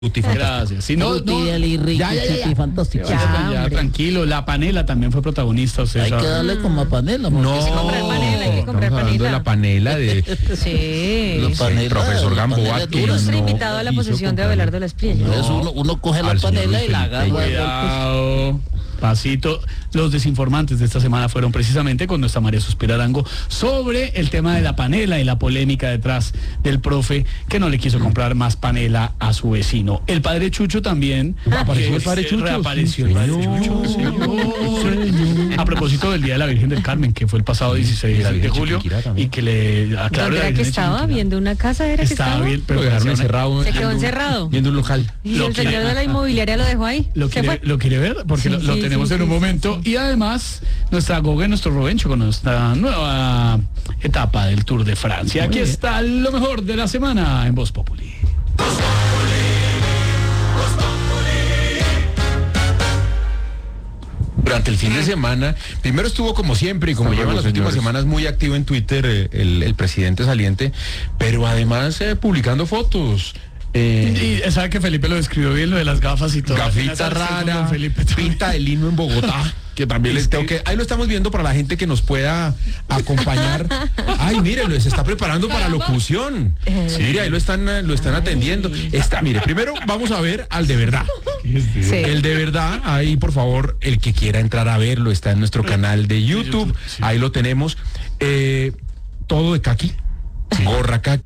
Gracias. Si no, ya, fantástico. Ya, Ya, tranquilo. La Panela también fue protagonista. Usted hay sabe. que darle como a Panela. No, Hay que comprar panela, hay que comprar estamos hablando panela. de la panela de Sí. La panela, profesor la Gamboa, panela que dura. Ilustre no invitado a la quiso posesión de comprar. Abelardo Las Priellas. Entonces uno coge la Al señor panela y Luis la Felipe agarra. Cuidado. Pasito. Los desinformantes de esta semana fueron precisamente con nuestra María Suspira Arango sobre el tema de la panela y la polémica detrás del profe que no le quiso comprar más panela a su vecino. El padre Chucho también. Apareció el padre Chucho. Reapareció el Sí, padre señor. Chucho, señor. A propósito del Día de la Virgen del Carmen, que fue el pasado 16 Y la de Virgen julio, Chiquinquirá también. y que le aclaró ¿Dónde la era que Virgen de estaba? Chiquinquirá. ¿Viendo una casa era que Estaba estaba? bien, pero Lo dejaron encerrado. Se quedó encerrado. Viendo un local. Y Lo el señor quiere- de la inmobiliaria lo dejó ahí. ¿Se fue? ¿Lo quiere ver? Porque Sí, lo sí, tenemos sí, en un sí, momento. Y además, nuestra Goga, nuestro Robencho, con nuestra nueva etapa del Tour de Francia. Aquí está lo mejor de la semana en Voz Populi. Durante el fin de semana, primero estuvo como siempre y como llevan las últimas semanas muy activo en Twitter el presidente saliente, pero además publicando fotos. Y sabe que Felipe lo describió bien, lo de las gafas y todo. Gafita Apenas rara, con Felipe también. pinta de lino en Bogotá, que también les tengo que... Ahí lo estamos viendo para la gente que nos pueda acompañar. Ay, mire, se está preparando para locución. Sí, mire, ahí lo están atendiendo. Mire, primero vamos a ver al de verdad. Sí. El de verdad, ahí por favor, el que quiera entrar a verlo, está en nuestro canal de YouTube. Sí. Ahí lo tenemos. Todo de caqui, gorra caqui.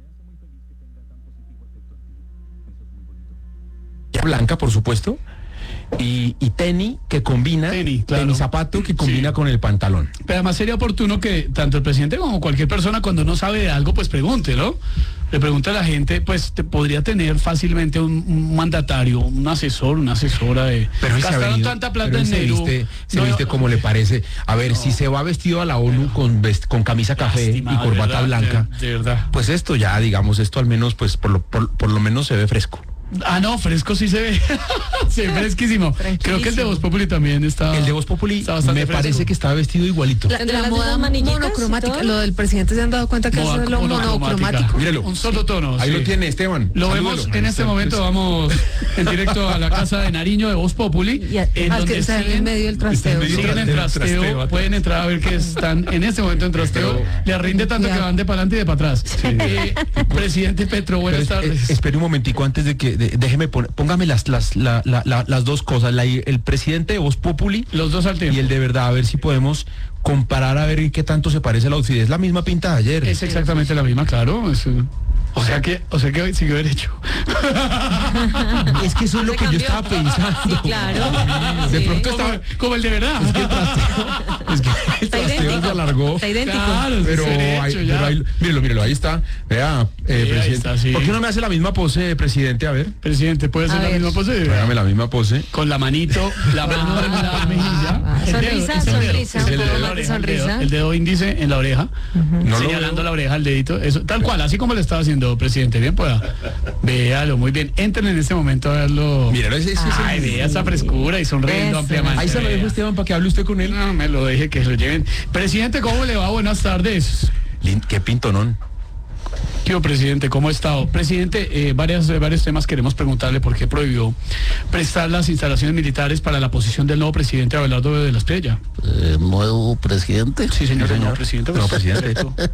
Blanca, por supuesto, y tenis que combina, Tenis, claro. tenis zapato que combina Sí. con el pantalón. Pero además sería oportuno que tanto el presidente como cualquier persona, cuando no sabe de algo, pues pregunte, ¿no? Le pregunta a la gente, pues podría tener fácilmente un mandatario, un asesor, una asesora de... Pero hoy se ha gastaron venido, tanta plata pero hoy en Nehru. se viste como le parece. A ver, si se va vestido a la ONU con camisa café Lástima, y corbata de verdad, blanca, de verdad. pues esto ya, digamos, esto al menos, pues por lo menos se ve fresco. Ah, no, fresco sí se ve. Se ve fresquísimo. Creo que el de Voz Populi también está... El de Voz Populi está bastante me fresco. parece que está vestido igualito. ¿Tendrá La las moda mismas manillitas y monocromática, todo? lo del presidente se han dado cuenta que eso es lo monocromático. Míralo. Un solo tono. Ahí sí. lo tiene Esteban. Lo Salúdelo. vemos en este momento, vamos en directo a la casa de Nariño de Voz Populi, en Ah, es que donde está en medio del trasteo. siguen en trasteo, pueden entrar a ver que están en este momento en trasteo, le rinde tanto que van de para adelante y de para atrás. Presidente Petro, buenas Pero tardes. espere un momentico antes de que déjeme póngame las dos cosas, el presidente de Voz Populi Los dos al tiempo. y el de verdad, a ver si podemos comparar a ver qué tanto se parece la outfit. Es la misma pinta de ayer. Es exactamente la misma, claro. O sea que hoy siguió derecho. Es que eso es lo que yo estaba pensando. Sí, claro. De Sí. pronto estaba... Como el de verdad. Es que el Está trasteo se idéntico. alargó. Está idéntico. Claro, Pero, mírelo, ahí está. Vea, ahí presidente. está, sí. ¿Por qué no me hace la misma pose, presidente? A ver. Presidente, ¿puede hacer A la ver. misma pose? Hágame la misma pose. Con la manito, la mano en la mejilla. El dedo, Sonrisa, es el dedo, sonrisa, es el un dedo, poco la más de oreja, sonrisa. el dedo índice en la oreja, No lo señalando veo. la oreja, el dedito, eso, tal cual, así como lo estaba haciendo, presidente. Bien, pueda. Véalo, muy bien. Entren en este momento a verlo. Míralo, ese es Ay, vea esa frescura y sonriendo Eso. ampliamente. Ahí se lo dejo, vea. Esteban, para que hable usted con él. No, me lo deje que se lo lleven. Presidente, ¿cómo le va? Buenas tardes. Qué pintonón. ¿Qué hubo, presidente? ¿Cómo ha estado? Presidente, varios temas queremos preguntarle por qué prohibió prestar las instalaciones militares para la posición del nuevo presidente Abelardo de las Priellas. Nuevo presidente. Sí, señor, el nuevo presidente. No, presidente.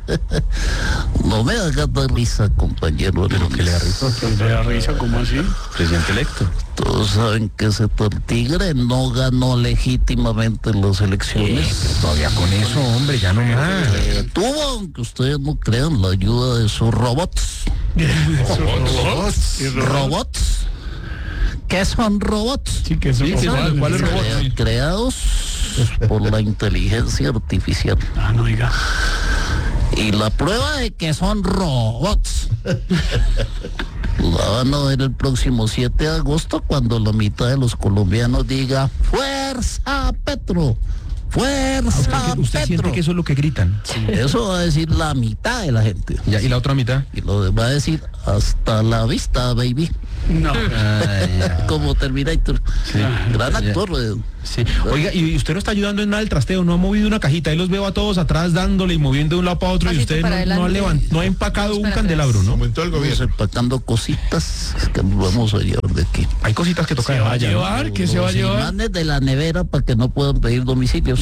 No me haga dar risa, compañero. Pero que le da risa. ¿Le da risa? ¿Cómo así? Presidente electo. Todos saben que ese tigre no ganó legítimamente las elecciones. Todavía con eso, hombre, ya no más. Tuvo, aunque ustedes no crean, la ayuda de sus robots. ¿Robots? ¿Qué son robots? Sí, que son Sí, que son- ¿cuáles robots? Creados por la inteligencia artificial. Ah, no, diga. Y la prueba de que son robots la van a ver el próximo 7 de agosto cuando la mitad de los colombianos diga ¡Fuerza Petro! ¡Fuerza, ¿Usted siente Petro! que eso es lo que gritan? Eso va a decir la mitad de la gente. Ya, ¿y la otra mitad? Y lo demás va a decir hasta la vista, baby. No. Como Terminator. Gran actor. Sí. Oiga, y usted no está ayudando en nada el trasteo, no ha movido una cajita, ahí los veo a todos atrás dándole y moviendo de un lado para otro y Pasito usted para no ha adelante. no ha empacado un Para candelabro, ¿no? Aumentó el Estamos gobierno. empacando cositas que nos vamos a llevar de aquí. Hay cositas que toca ¿Se va a llevar, ¿no? llevar? ¿Qué se va a Los llevar? imanes de la nevera para que no puedan pedir domicilios.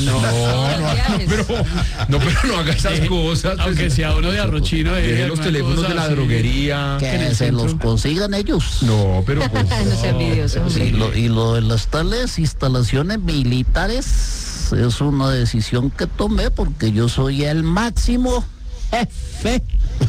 No, pero no haga esas cosas. pues. Aunque sea uno de arrochino. Deje los teléfonos de la droguería. Que en el se centro. los consigan ellos. No, pero pues, No sea envidioso, hombre. Y lo de las tales instalaciones militares es una decisión que tomé porque yo soy el máximo jefe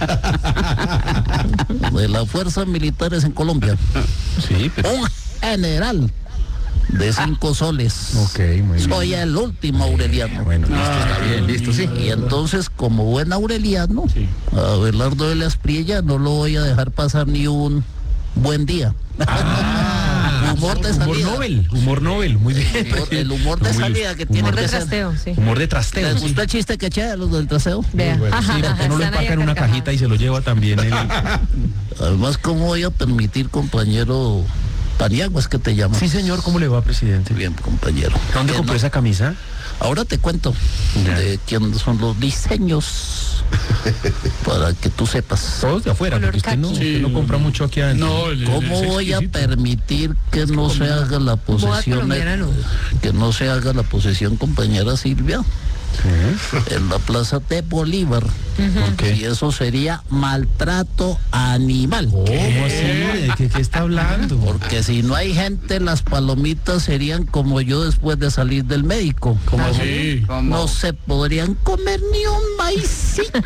de las fuerzas militares en Colombia. sí, pero Un general de 5 soles. ok, muy bien. Soy el último Aureliano. Bueno, listo, está bien, listo, sí. Y entonces, como buen Aureliano, a Abelardo de las Priella no lo voy a dejar pasar ni un buen día. Humor de salida. Humor Nobel, muy bien. El humor de Muy salida que tiene Humor de que ser. trasteo, sí. Humor de trasteo. ¿Les sí. gustó el chiste que eché a los del traseo? Vea. Sí, porque no lo Están ahí empaca en una a cajita y se lo lleva también él. Además, ¿cómo voy a permitir, compañero Paniagua, es que te llamas? Sí, señor, ¿cómo le va, presidente? Bien, compañero. ¿Dónde Que compró no- esa camisa? Ahora te cuento Ya. de quiénes son los diseños para que tú sepas. Todos de afuera, Color porque usted no, caqui. usted no compra mucho aquí adentro. No, ¿Cómo es voy a exquisito. permitir que no se haga la posesión, colombiana, no. que no se haga la posesión, compañera Silvia, en la plaza de Bolívar? Y eso sería maltrato animal. ¿Cómo así? ¿De qué está hablando? Porque si no hay gente, las palomitas serían como yo después de salir del médico. ¿Cómo así? No se podrían comer ni un maicito.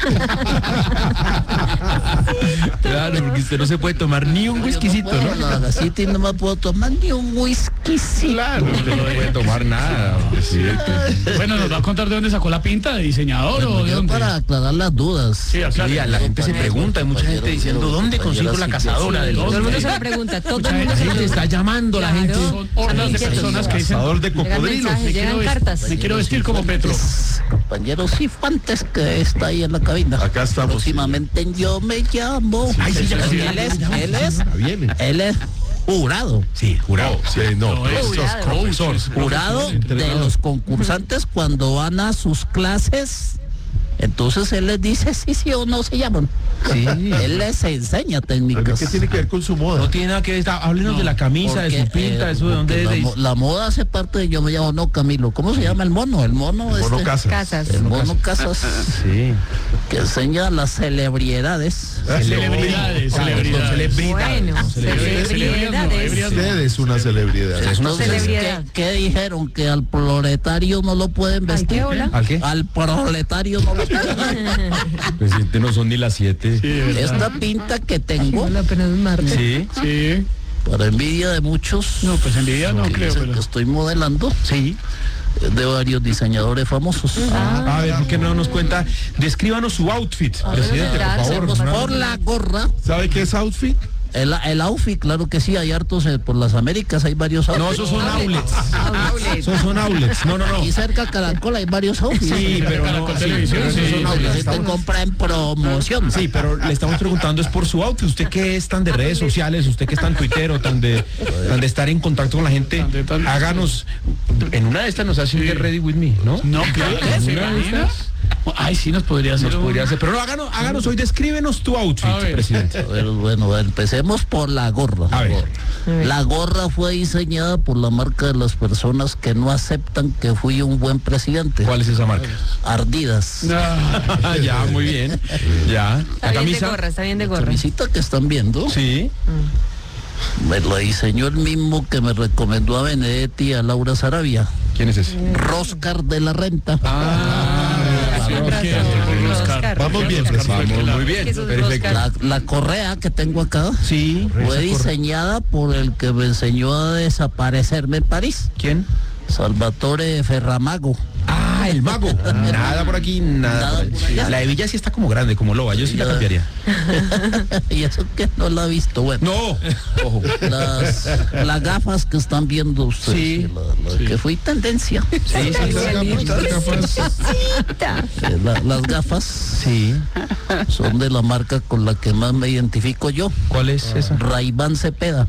Claro, porque usted no se puede tomar ni un whiskycito, Yo no puedo, ¿no? la gasita no me puedo tomar ni un whiskycito. Claro, usted no puede tomar nada, presidente. Bueno, ¿nos va a contar de dónde sacó la pinta? ¿De diseñador o Bueno, de yo dónde? para aclarar las dudas. Sí, aclare. Sí, la gente se pregunta, hay mucha gente diciendo, ¿dónde consigo la cazadora del Todo el mundo hombre? se lo pregunta. Todo el Mucha mundo La se lo gente está pregunta. llamando, la gente. Claro. Son hordas de Inquietos. personas que dicen, Cazador de Llegan cocodrilos. mensajes, llegan quiero cartas. me quiero vestir como Petro. Compañero Cifuentes, que está ahí en la cabina. Acá estamos. Próximamente en Yo Me Llamo. Ay, sí, ya casi. Él es jurado. Sí, jurado. Sí, no. No, es Jurado. profesor. Jurado de los concursantes cuando van a sus clases. Entonces él les dice sí o no se llaman. Sí. Él les enseña técnicas. ¿Qué tiene que ver con su moda? No tiene nada que ver. Háblenos de la camisa, de su pinta, de su de dónde porque es. la moda hace parte de Yo Me Llamo, no, Camilo. ¿Cómo se llama el mono? El mono, Mono Casas. Casas. El mono Casas, Sí. que enseña las celebridades. Celebridades, celebridades. Bueno, Celebridades. celebridades. Usted es una celebridad. Entonces, celebridad. ¿qué dijeron? ¿Que al proletario no lo pueden Ay, vestir? qué hola. ¿Al qué? Al proletario no lo pueden Presidente, no son ni las 7. Esta pinta que tengo, Hola, apenas es martes. Sí. Sí. para envidia de muchos, No, pues envidia no que creo, dicen pero... que estoy modelando, Sí. de varios diseñadores famosos. A ver, ¿por qué no nos cuenta? Descríbanos su outfit, presidente, por favor. Empecemos por la gorra. ¿Sabe qué es outfit? El outfit, claro que sí, hay hartos por las Américas, hay varios outfits. No, esos son outlets. Esos son outlets. No, no, no. Aquí cerca Caracol hay varios outfits. Sí, pero no. Caracol Sí, Televisión, pero esos sí, son sí, outlets. Se te Estamos- compra en promoción. Sí, pero le estamos preguntando es por su outfit. Usted que es tan de redes sociales, usted que es tan tuitero, tan de estar en contacto con la gente, Tan- háganos, en una de estas nos hace un Get Ready With Me, ¿no? No, claro, ¿se imagina? Ay, sí, nos podría hacer. Nos podría hacer, pero no, háganos hoy, descríbenos tu outfit, A ver. presidente. Bueno, empecemos por la gorra. A ver. La gorra fue diseñada por la marca de las personas que no aceptan que fui un buen presidente. ¿Cuál es esa marca? Ardidas. Ya, muy bien. Ya. Está La bien de camisa. gorra, está bien de La gorra. camisita que están viendo, Sí. me la diseñó el mismo que me recomendó a Benedetti y a Laura Sarabia. ¿Quién es ese? Roscar de la Renta. Oscar. Vamos bien, presidente. Vamos muy bien. Eso es Perfecto. Oscar. La correa que tengo acá Sí. fue diseñada por el que me enseñó a desaparecerme en París, ¿Quién? Salvatore Ferramago. Ah, el mago. Nada por aquí, nada por ahí. La hebilla sí está como grande, como loba. Yo sí la cambiaría. Y eso que no la ha visto, bueno. No. Ojo. Las gafas que están viendo ustedes. Sí. Que fue tendencia. Sí, Las gafas Sí. son de la marca con la que más me identifico yo. ¿Cuál es esa? Ray-Ban Cepeda.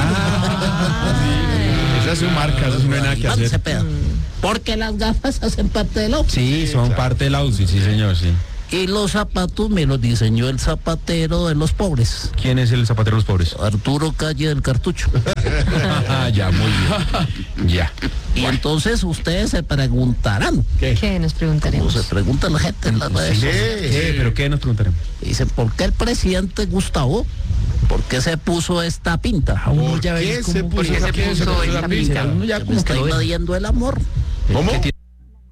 Esa es su marca, eso no hay nada que Ray-Ban hacer. Cepeda. Porque las gafas hacen parte del outfit. Sí, son parte del outfit, sí señor, sí. Y los zapatos me los diseñó el zapatero de los pobres, ¿Quién es el zapatero de los pobres? Arturo Calle del Cartucho. Ya, muy bien. Ya. Y entonces ustedes se preguntarán, ¿Qué nos como preguntaremos? se pregunta la gente en las redes sociales, ¿Qué? ¿Pero qué nos preguntaremos? dicen, ¿por qué el presidente Gustavo, por qué se puso esta pinta? Uno ya ve qué se cómo- puso esa pinta? Uno ya Me como está que lo ve. invadiendo el amor. ¿Cómo? ¿Qué tiene?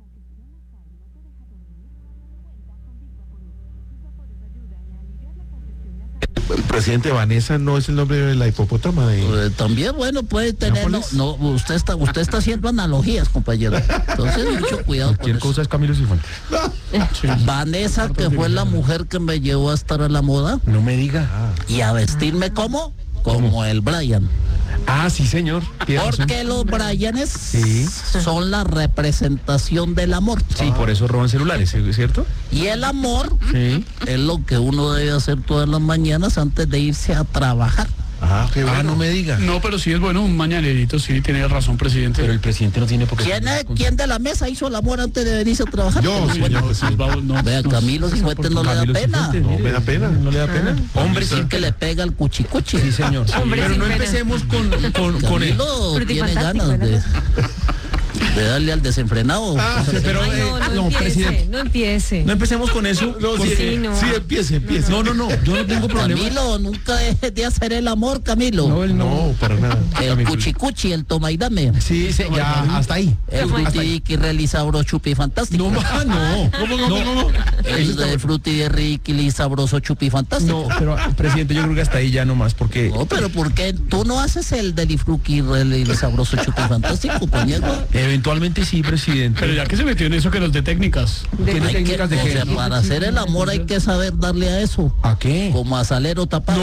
El presidente Vanessa no es el nombre de la hipopótama de... También, bueno, puede tener, ¿Nápoles? no, usted está haciendo analogías, compañero. Entonces, mucho cuidado con Cualquier eso. cosa es Camilo Cifuentes. Vanessa, que fue la mujer que me llevó a estar a la moda No me diga. y a vestirme como el Brian. Ah, sí señor. Tiene razón. Porque los Brianes Sí. son la representación del amor. Sí, por eso roban celulares, ¿cierto? Y el amor Sí. es lo que uno debe hacer todas las mañanas antes de irse a trabajar. Ah, qué bueno. Ah, no me diga. No, pero sí es bueno, un mañanerito, sí, tiene razón, presidente. Pero el presidente no tiene por qué. ¿Quién de la mesa hizo el amor antes de venirse a trabajar? Yo, Pues, señor presidente. vea, Camilo Cifuentes no le da Camilo pena. Cifuentes, No, mire, me da pena. No le da pena. Hombre, Dicen sí. que le pega el cuchicuchi. Sí, señor. sí. Hombre, Pero sin no pena. empecemos con él. Camilo tiene Frutifantástico, ganas ¿no? de darle al desenfrenado. Pero, Ay, no empiece, presidente. no empiece. No empecemos con eso. No, porque- sí, no. sí, empiece. No, yo no tengo problema. Camilo, nunca dejes de hacer el amor, Camilo. No, él no. No, para nada. El cuchicuchi, el toma y dame. Sí, ya, hasta ahí. El frutidiqui realizabro chupi fantástico. No, no. ¿Cómo? El frutidiqui sabroso chupi fantástico. No, pero presidente, yo creo que hasta ahí ya no más, porque No, pero ¿por qué tú no haces el delifruqui el sabroso chupi fantástico, pañero? eventualmente sí, presidente. Pero ya que se metió en eso que los de técnicas. ¿Tiene Hay que, técnicas de o sea, qué? para hacer el amor hay que saber darle a eso. ¿A qué? Como a salero tapado.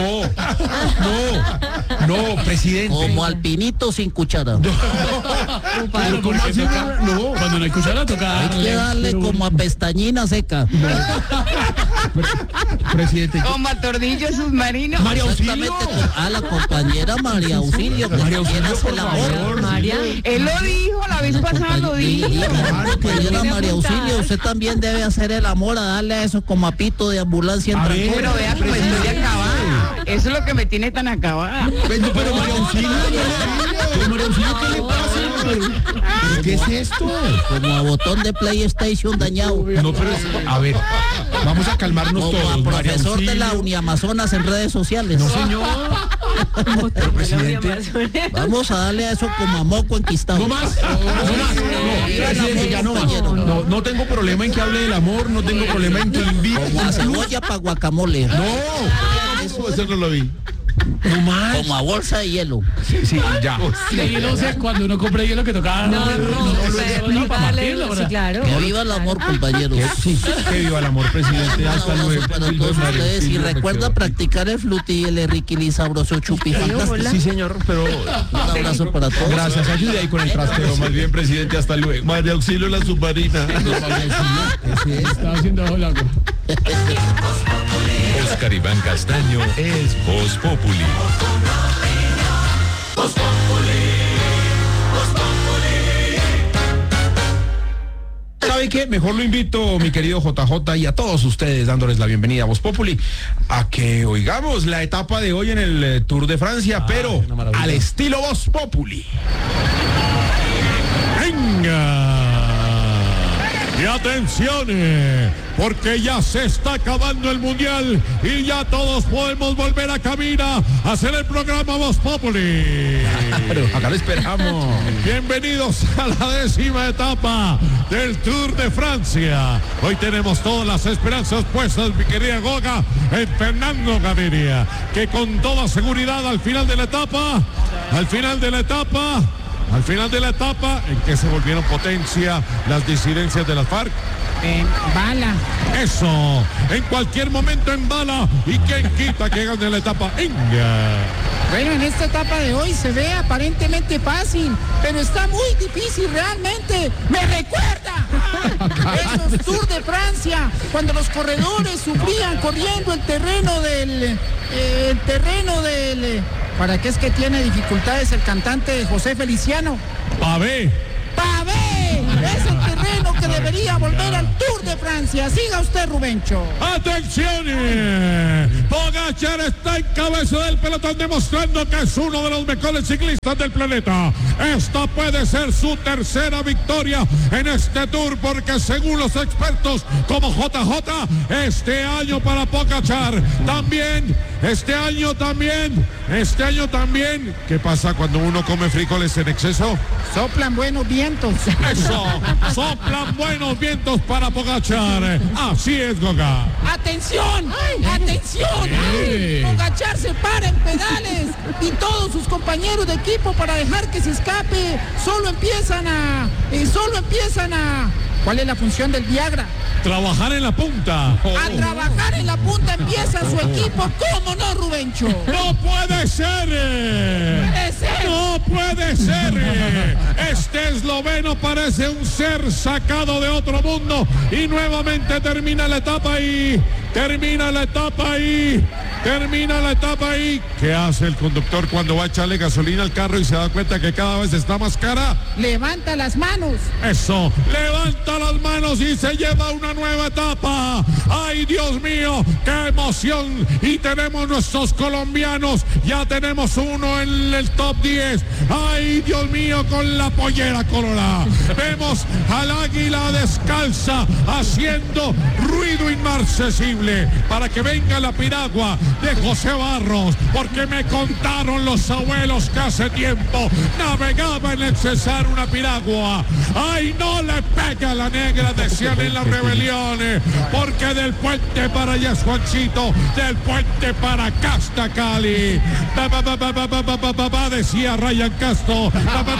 No, presidente. Como al pinito sin cuchara. Pero ¿cómo así? No, cuando no hay cuchara toca Hay que darle como a pestañina seca. Presidente. Como a tornillo submarino. María Auxilio. Exactamente, a la compañera María Auxilio, que María también Auxilio, hace por el amor. favor. María, Él lo dijo, la vez pasada lo dijo. Compañera María Auxilio, usted también debe hacer el amor, a darle a eso como a pito de ambulancia en A ver, Pero vea cómo estoy acabada. Eso es lo que me tiene tan acabada. Pero María Auxilio, pero María Auxilio, ¿qué le pasa? ¿Pero qué es esto? como a botón de PlayStation dañado. No, pero a ver, vamos a calmarnos Como a todos. María profesor de la Auxilio. Uniamazonas en redes sociales. No, señor. Pero presidente. Vamos a darle a eso como a moco enquistado. No más. Presidente, ya no. No tengo problema en que hable del amor, no tengo problema en que invite. Como a cebolla para guacamole. Eso no lo vi. No más. Como a bolsa de hielo. Sí, ya. Y no sé, cuando uno compra hielo que tocaba. no, para dale, Martín, sí, claro. Que viva el amor, compañeros. Sí, que viva el amor, presidente. Un Hasta abrazo luego. para todos ustedes y recuerda practicar el fluti y el riquili sabroso chupi fantástico. Sí, señor, pero Un abrazo para todos. gracias. Ayude ahí con el trasteo. Más bien, presidente, hasta luego. María Auxilio la submarina. Estaba haciendo abajo el agua. Oscar Iván Castaño es Voz Populi. ¿Sabe qué? Mejor lo invito, mi querido JJ, y a todos ustedes dándoles la bienvenida a Voz Populi, a que oigamos la etapa de hoy en el Tour de Francia, pero una maravilla. al estilo Voz Populi. Venga. Y atención, porque ya se está acabando el mundial y ya todos podemos volver a cabina a hacer el programa Voz Populi. Pero acá lo esperamos. Bienvenidos a la 10ª etapa del Tour de Francia. Hoy tenemos todas las esperanzas puestas, mi querida Goga, en Fernando Gaviria, que con toda seguridad al final de la etapa al final de la etapa, ¿en qué se volvieron potencia las disidencias de las FARC? Bala. Eso, en cualquier momento en bala. ¿Y quién quita que gane la etapa? Inga. Bueno, en esta etapa de hoy se ve aparentemente fácil, pero está muy difícil realmente. Me recuerda a esos Tours de Francia, cuando los corredores sufrían corriendo el terreno del... ¿Para qué es que tiene dificultades el cantante José Feliciano? Pavé. ¡Pavé! Es el terreno que debería volver al Tour de Francia. Siga usted, Rubencho. ¡Atención! Pogačar está en cabeza del pelotón demostrando que es uno de los mejores ciclistas del planeta. Esta puede ser su tercera victoria en este Tour porque según los expertos como JJ, este año para Pogačar este año también, ¿qué pasa cuando uno come frijoles en exceso? Soplan buenos vientos. Eso, soplan buenos vientos para Pogačar. Así es, Goga. ¡Atención! ¡Atención! Pogačar se para en pedales y todos sus compañeros de equipo para dejar que se escape. Solo empiezan a... ¿Cuál es la función del Viagra? Trabajar en la punta. A trabajar en la punta empieza su equipo. ¿Cómo no, Rubencho? ¡No puede ser! ¡No puede ser! Este esloveno parece un ser sacado de otro mundo y nuevamente termina la etapa ahí. ¿Qué hace el conductor cuando va a echarle gasolina al carro y se da cuenta que cada vez está más cara? Levanta las manos. Eso, levanta las manos y se lleva una nueva etapa. ¡Ay, Dios mío! ¡Qué emoción! Y tenemos nuestros colombianos. Ya tenemos uno en el top 10. ¡Ay, Dios mío! Con la pollera colorada. Vemos al águila descalza haciendo ruido inmarcesible para que venga la piragua de José Barros, porque me contaron los abuelos que hace tiempo navegaba en el Cesar una piragua. ¡Ay, no le pega a la negra! Decían en las rebeliones, porque del puente para allá es Juancito, del puente para acá está Cali. Decía Ryan Castro,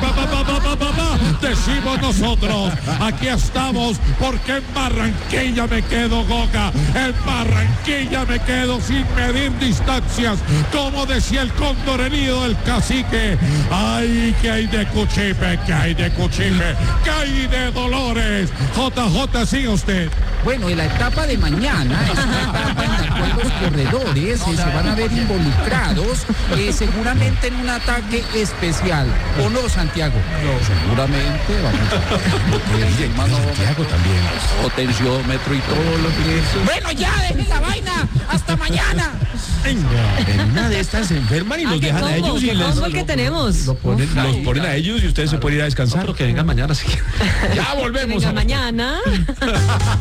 decimos nosotros, aquí estamos, porque en Barranquilla me quedo, Goga, en Barranquilla me quedo sin medir distancias, como decía el cóndor herido del cacique. ¡Ay, que hay de Cuchipe, que hay de Cuchipe, que hay de Dolores! JJ, siga usted. Bueno, en la etapa de mañana es una etapa en la cual los corredores se van a ver involucrados seguramente en un ataque especial. ¿O no, Santiago? No, seguramente vamos a Santiago también. potenciómetro y todo lo que es. Bueno, ya, dejen la vaina. ¡Hasta mañana! En una de estas se enferman y los dejan a ellos y les ¿Qué tenemos? los ponen a ellos y ustedes se pueden ir a descansar. Que vengan mañana. Ya volvemos. Venga, mañana.